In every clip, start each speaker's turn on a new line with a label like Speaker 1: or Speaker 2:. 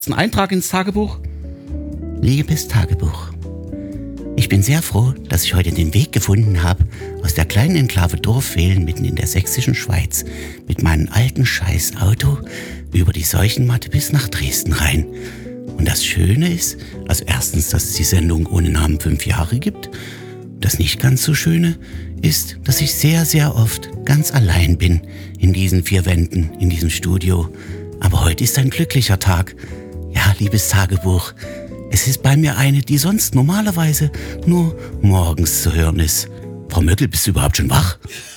Speaker 1: ersten Eintrag ins Tagebuch. Liebes Tagebuch, ich bin sehr froh, dass ich heute den Weg gefunden habe aus der kleinen Enklave Dorfwehlen mitten in der sächsischen Schweiz mit meinem alten Scheißauto über die Seuchenmatte bis nach Dresden rein. Und das Schöne ist, also erstens, dass es die Sendung ohne Namen 5 Jahre gibt. Das nicht ganz so Schöne ist, dass ich sehr, sehr oft ganz allein bin in diesen 4 Wänden, in diesem Studio. Aber heute ist ein glücklicher Tag. Ja, liebes Tagebuch, es ist bei mir eine, die sonst normalerweise nur morgens zu hören ist. Frau Möckel, bist du überhaupt schon wach?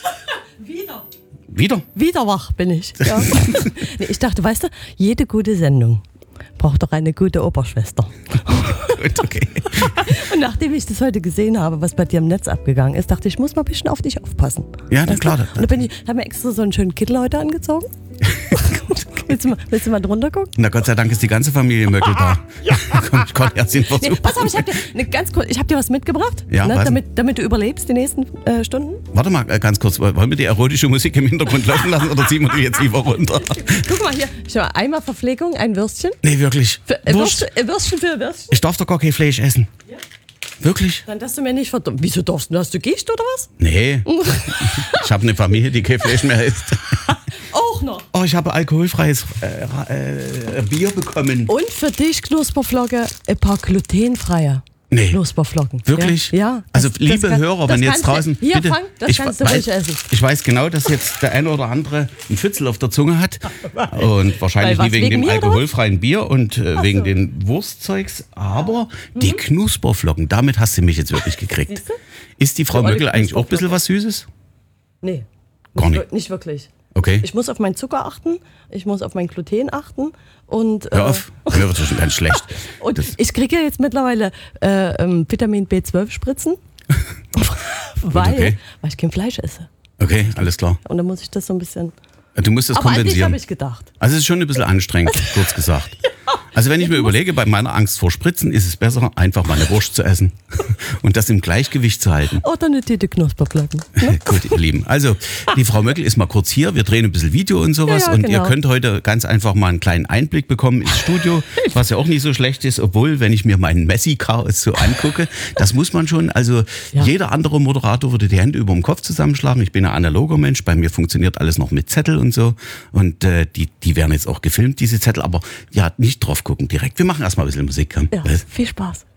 Speaker 1: Wieder?
Speaker 2: Wieder wach bin ich. Ja. Nee, ich dachte, weißt du, jede gute Sendung braucht doch eine gute Oberschwester.
Speaker 1: Gut, okay.
Speaker 2: Und nachdem ich das heute gesehen habe, was bei dir im Netz abgegangen ist, dachte ich, ich muss mal ein bisschen auf dich aufpassen.
Speaker 1: Ja, na klar.
Speaker 2: Und dann habe mir extra so einen schönen Kittel heute angezogen. Willst du mal drunter gucken?
Speaker 1: Na Gott sei Dank ist die ganze Familie Möckel da.
Speaker 2: Ja.
Speaker 1: Komm, ich konnte erst den Versuch.
Speaker 2: Nee, pass auf, ich hab dir was mitgebracht,
Speaker 1: ja,
Speaker 2: ne, damit du überlebst die nächsten Stunden.
Speaker 1: Warte mal, ganz kurz, wollen wir die erotische Musik im Hintergrund laufen lassen oder ziehen wir die jetzt lieber runter?
Speaker 2: Guck mal hier, schau mal, einmal Verpflegung, ein Würstchen.
Speaker 1: Nee, wirklich.
Speaker 2: Würstchen für Würstchen.
Speaker 1: Ich darf doch gar kein Fleisch essen. Ja. Wirklich?
Speaker 2: Dann darfst du mir nicht verdammt. Wieso darfst du? Hast du Gicht oder was?
Speaker 1: Nee. Ich habe eine Familie, die kein Fleisch mehr isst.
Speaker 2: Auch noch.
Speaker 1: Oh, ich habe alkoholfreies Bier bekommen.
Speaker 2: Und für dich, Knusperflocke, ein paar glutenfreie Knusperflocken.
Speaker 1: Wirklich?
Speaker 2: Ja.
Speaker 1: Also liebe Hörer, wenn jetzt draußen...
Speaker 2: Hier,
Speaker 1: bitte,
Speaker 2: Frank, das kannst du ruhig essen.
Speaker 1: Ich weiß genau, dass jetzt der eine oder andere einen Pfützel auf der Zunge hat. Und wahrscheinlich nie wegen dem alkoholfreien Bier und wegen den Wurstzeugs. Aber die Knusperflocken, damit hast du mich jetzt wirklich gekriegt.
Speaker 2: Siehst du?
Speaker 1: Ist die Frau Möckel eigentlich auch ein bisschen was Süßes?
Speaker 2: Nee.
Speaker 1: Gar nicht.
Speaker 2: Nicht wirklich.
Speaker 1: Okay.
Speaker 2: Ich muss auf meinen Zucker achten, ich muss auf mein Gluten achten und...
Speaker 1: Hör auf, mir wird schon ganz schlecht.
Speaker 2: Und ich kriege ja jetzt mittlerweile Vitamin B12 Spritzen, weil ich kein Fleisch esse.
Speaker 1: Okay, alles klar.
Speaker 2: Und dann muss ich das so ein bisschen...
Speaker 1: Du musst das
Speaker 2: aber
Speaker 1: kompensieren.
Speaker 2: habe ich gedacht.
Speaker 1: Also es ist schon ein bisschen anstrengend, kurz gesagt. Also wenn ich mir überlege, bei meiner Angst vor Spritzen ist es besser, einfach mal eine Wurst zu essen und das im Gleichgewicht zu halten.
Speaker 2: Oder eine Tüte Knusperflocken. Ne?
Speaker 1: Gut, ihr Lieben. Also die Frau Möckel ist mal kurz hier. Wir drehen ein bisschen Video und sowas. Ja, und ihr könnt heute ganz einfach mal einen kleinen Einblick bekommen ins Studio, was ja auch nicht so schlecht ist. Obwohl, wenn ich mir meinen Messi-Car so angucke, das muss man schon, also jeder andere Moderator würde die Hände über dem Kopf zusammenschlagen. Ich bin ein analoger Mensch, bei mir funktioniert alles noch mit Zettel und so. Und die werden jetzt auch gefilmt, diese Zettel. Aber ja, nicht drauf gucken direkt. Wir machen erstmal ein bisschen Musik.
Speaker 2: Ja, viel Spaß.